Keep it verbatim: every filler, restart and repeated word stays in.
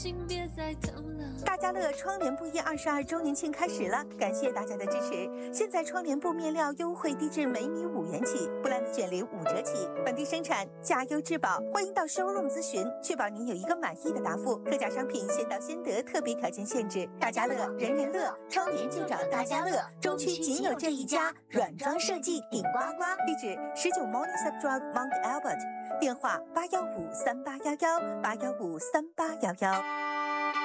大家乐窗帘布业二十二周年庆开始了，感谢大家的支持。现在窗帘布面料优惠低至每米五元起，布兰的卷帘五折起，本地生产，价优质保。欢迎到 showroom 咨询，确保您有一个满意的答复。特价商品先到先得，特别条件限制。大家乐，人人乐，窗帘就找大家乐，中区仅有这一家，软装设计顶呱呱。地址十九 Morningside Drive Mount Albert，电话八幺五三八幺幺八幺五三八幺幺。